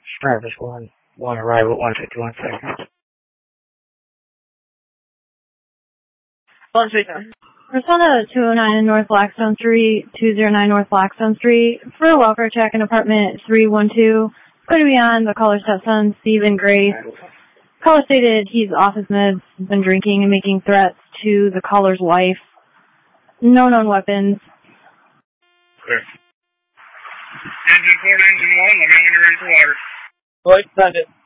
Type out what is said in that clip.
Travis 1 arrival at 151 seconds. 151. Respond to 209 North Blackstone Street, 209 North Blackstone Street, for a welfare check in apartment 312. Going to be on the caller's stepson, Stephen Grace. Caller stated he's off his meds, been drinking and making threats to the caller's wife. No known weapons. Clear. Engine 4 to engine 1, let me know when you're ready for water. Voice, send it.